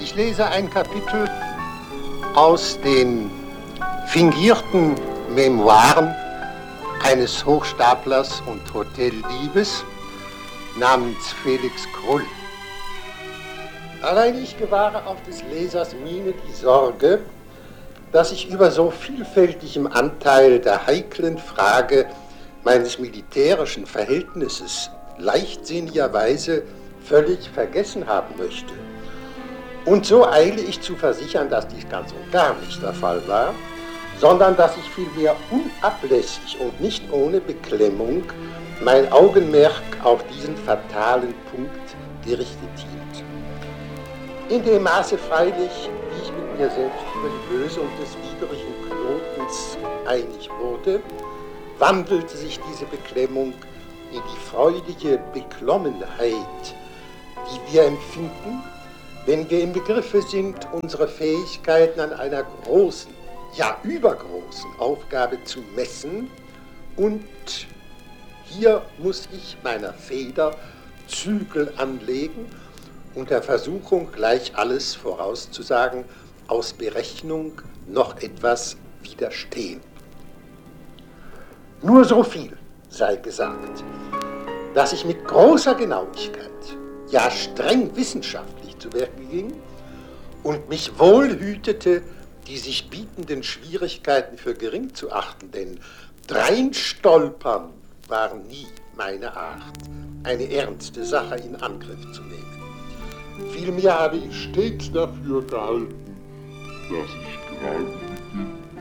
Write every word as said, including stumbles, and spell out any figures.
Ich lese ein Kapitel aus den fingierten Memoiren eines Hochstaplers und Hoteldiebes namens Felix Krull. Allein ich gewahre auf des Lesers Miene die Sorge, dass ich über so vielfältigem Anteil der heiklen Frage meines militärischen Verhältnisses leichtsinnigerweise völlig vergessen haben möchte. Und so eile ich zu versichern, dass dies ganz und gar nicht der Fall war, sondern dass ich vielmehr unablässig und nicht ohne Beklemmung mein Augenmerk auf diesen fatalen Punkt gerichtet hielt. In dem Maße freilich, wie ich mit mir selbst über die Lösung des widrigen Knotens einig wurde, wandelte sich diese Beklemmung in die freudige Beklommenheit, die wir empfinden, wenn wir im Begriffe sind, unsere Fähigkeiten an einer großen, ja übergroßen Aufgabe zu messen, und hier muss ich meiner Feder Zügel anlegen und der Versuchung, gleich alles vorauszusagen, aus Berechnung noch etwas widerstehen. Nur so viel sei gesagt, dass ich mit großer Genauigkeit, ja streng wissenschaftlich zu Werke ging und mich wohl hütete, die sich bietenden Schwierigkeiten für gering zu achten, denn dreinstolpern war nie meine Art, eine ernste Sache in Angriff zu nehmen. Vielmehr habe ich stets dafür gehalten, dass ich gerade